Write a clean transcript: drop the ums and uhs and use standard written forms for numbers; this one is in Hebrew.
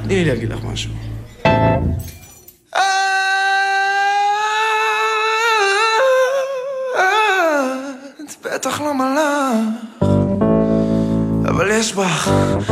תני לי להגיד לך משהו. את בטח לא מלאך, אבל יש בך